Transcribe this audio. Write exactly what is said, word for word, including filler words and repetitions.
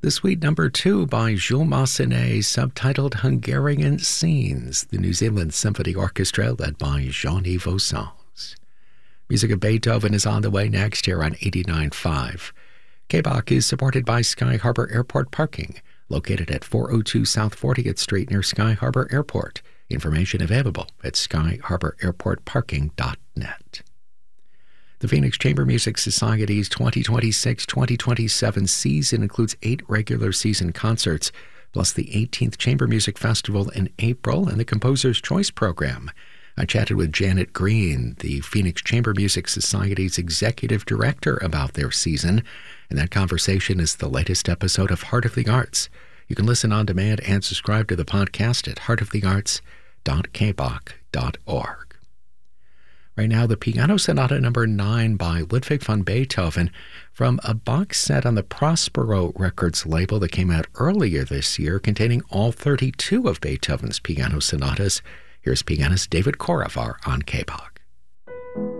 The suite number two by Jules Massenet, subtitled Hungarian Scenes, the New Zealand Symphony Orchestra led by Jean-Yves Ossens. Music of Beethoven is on the way next here on eighty-nine point five. K B O C is supported by Sky Harbor Airport Parking, located at four oh two South fortieth Street near Sky Harbor Airport. Information available at sky harbor airport parking dot net. The Phoenix Chamber Music Society's twenty twenty-six twenty twenty-seven season includes eight regular season concerts, plus the eighteenth Chamber Music Festival in April and the Composer's Choice Program. I chatted with Janet Green, the Phoenix Chamber Music Society's executive director, about their season, and that conversation is the latest episode of Heart of the Arts. You can listen on demand and subscribe to the podcast at heart of the arts dot k b o c dot org. Right now, the Piano Sonata number nine by Ludwig van Beethoven from a box set on the Prospero Records label that came out earlier this year, containing all thirty-two of Beethoven's piano sonatas. Here's pianist David Korevar on K B O C.